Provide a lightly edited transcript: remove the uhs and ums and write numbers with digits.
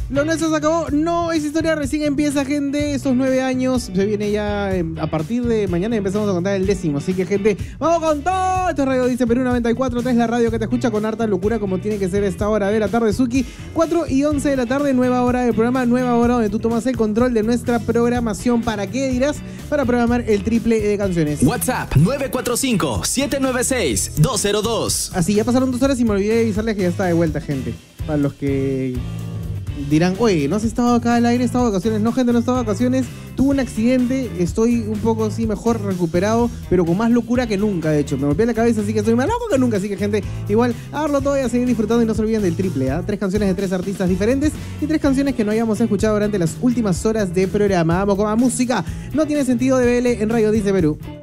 Lo nuestro se acabó. No, esa historia recién empieza, gente. Estos 9 años se viene ya a partir de mañana y empezamos a contar el 10º. Así que, gente, ¡vamos con todo! Esto es Radio Dice Perú 94.3, la radio que te escucha con harta locura, como tiene que ser esta hora de la tarde, Suki. 4:11 de la tarde, nueva hora del programa, nueva hora donde tú tomas el control de nuestra programación. ¿Para qué dirás? Para programar el triple de canciones. WhatsApp 945-796-202. Así, ya pasaron 2 horas y me olvidé de avisarles que ya está de vuelta, gente. Para los que dirán, oye, ¿no has estado acá al aire? ¿Has estado de vacaciones? No, gente, no he estado de vacaciones. Tuve un accidente, estoy un poco así mejor recuperado, pero con más locura que nunca, de hecho. Me golpeé la cabeza, así que estoy más loco que nunca. Así que, gente, igual, háganlo todo y a seguir disfrutando y no se olviden del triple, ¿ah? 3 canciones de 3 artistas diferentes y 3 canciones que no hayamos escuchado durante las últimas horas de programa. Vamos con la música. No tiene sentido de BL en Radio Dice Perú.